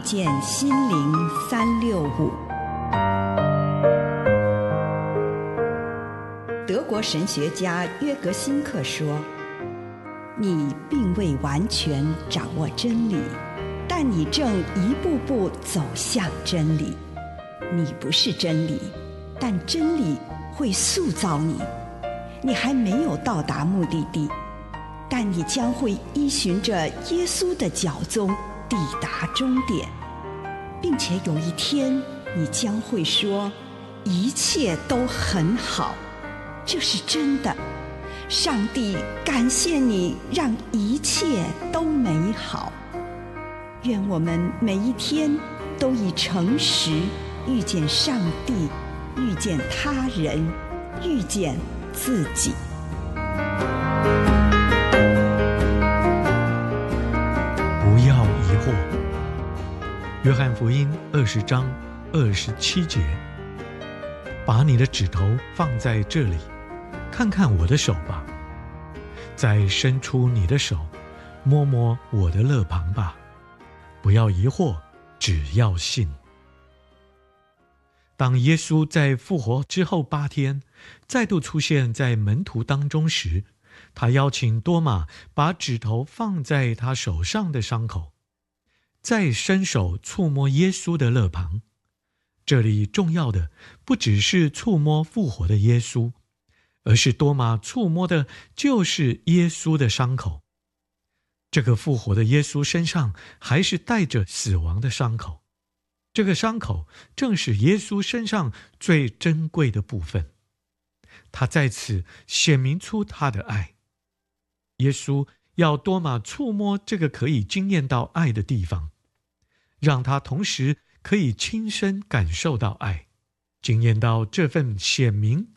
见心灵365。德国神学家约格辛克说，你并未完全掌握真理，但你正一步步走向真理。你不是真理，但真理会塑造你。你还没有到达目的地，但你将会依循着耶稣的脚踪抵达终点，并且有一天你将会说，一切都很好。这是真的。上帝感谢你，让一切都美好。愿我们每一天都以诚实遇见上帝，遇见他人，遇见自己。 不要疑惑。约翰福音20章27节，把你的指头放在这里，看看我的手吧，再伸出你的手，摸摸我的肋旁吧。不要疑惑，只要信。当耶稣在复活之后8天再度出现在门徒当中时，他邀请多马把指头放在他手上的伤口，再伸手触摸耶稣的肋旁。这里重要的不只是触摸复活的耶稣，而是多马触摸的就是耶稣的伤口。这个复活的耶稣身上还是带着死亡的伤口，这个伤口正是耶稣身上最珍贵的部分。他在此显明出他的爱。耶稣要多马触摸这个可以经验到爱的地方，让他同时可以亲身感受到爱，经验到这份显明